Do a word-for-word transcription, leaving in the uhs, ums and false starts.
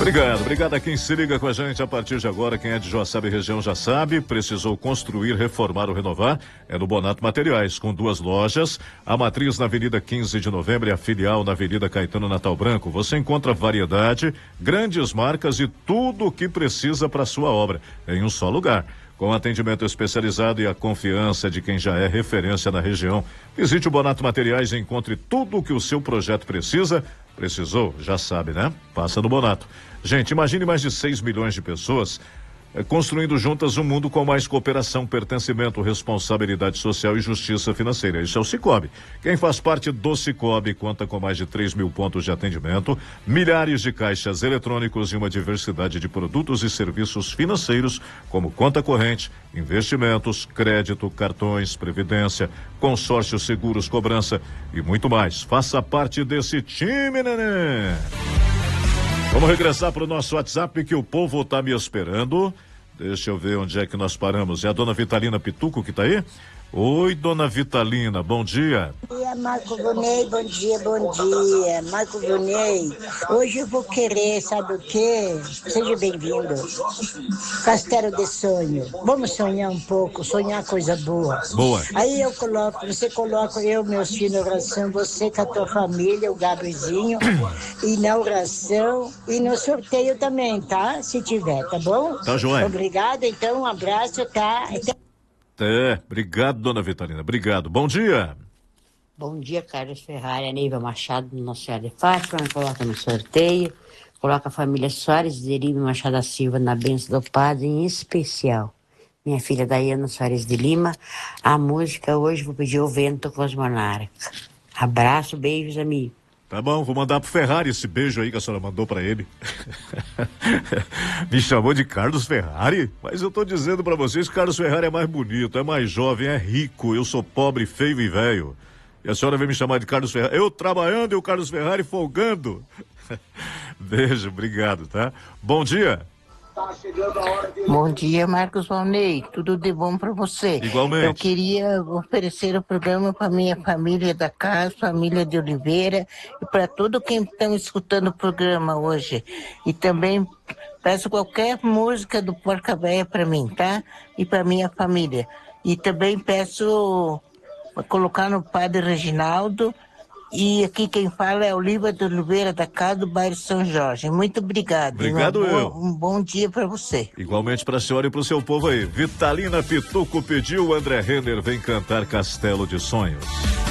Obrigado, obrigado a quem se liga com a gente a partir de agora. Quem é de Joaçaba e região já sabe, precisou construir, reformar ou renovar, é no Bonato Materiais, com duas lojas, a matriz na Avenida quinze de Novembro e a filial na Avenida Caetano Natal Branco. Você encontra variedade, grandes marcas e tudo o que precisa para sua obra em um só lugar. Com atendimento especializado e a confiança de quem já é referência na região. Visite o Bonato Materiais e encontre tudo o que o seu projeto precisa. Precisou? Já sabe, né? Passa no Bonato. Gente, imagine mais de seis milhões de pessoas eh, construindo juntas um mundo com mais cooperação, pertencimento, responsabilidade social e justiça financeira. Isso é o Sicoob. Quem faz parte do Sicoob conta com mais de três mil pontos de atendimento, milhares de caixas eletrônicos e uma diversidade de produtos e serviços financeiros, como conta corrente, investimentos, crédito, cartões, previdência, consórcios, seguros, cobrança e muito mais. Faça parte desse time, neném! Vamos regressar para o nosso WhatsApp que o povo tá me esperando. Deixa eu ver onde é que nós paramos. É a dona Vitalina Pituco que tá aí? Oi, dona Vitalina, bom dia. Bom dia, Marco Vonei, bom dia, bom dia. Marco Vonei, hoje eu vou querer, sabe o quê? Seja bem-vindo. Castelo de sonho. Vamos sonhar um pouco, sonhar coisa boa. Boa. Aí eu coloco, você coloca eu, meus filhos na oração, você com a tua família, o Gabrielzinho, e na oração, e no sorteio também, tá? Se tiver, tá bom? Tá joia. Obrigada, então, um abraço, tá? Então... É, obrigado, dona Vitalina, obrigado. Bom dia. Bom dia, Carlos Ferrari, a Neiva Machado, Nossa Senhora de Fátima, coloca no sorteio, coloca a família Soares de Lima Machado da Silva na bênção do Padre, em especial minha filha Daiana Soares de Lima. A música hoje vou pedir O Vento com as Monarcas. Abraço, beijos, amigo. Tá bom, vou mandar pro Ferrari esse beijo aí que a senhora mandou pra ele. Me chamou de Carlos Ferrari? Mas eu tô dizendo pra vocês que Carlos Ferrari é mais bonito, é mais jovem, é rico. Eu sou pobre, feio e velho. E a senhora vem me chamar de Carlos Ferrari. Eu trabalhando e o Carlos Ferrari folgando. Beijo, obrigado, tá? Bom dia. Bom dia, Marcos Valnei. Tudo de bom para você. Igualmente. Eu queria oferecer o programa para minha família da casa, família de Oliveira, e para todo quem está escutando o programa hoje. E também peço qualquer música do Porca Véia para mim, tá? E para minha família. E também peço para colocar no Padre Reginaldo. E aqui quem fala é Oliva de Oliveira, da casa do bairro São Jorge. Muito obrigado. Obrigado, eu. eu. Um bom dia para você. Igualmente para a senhora e para o seu povo aí. Vitalina Pituco pediu, André Renner vem cantar Castelo de Sonhos.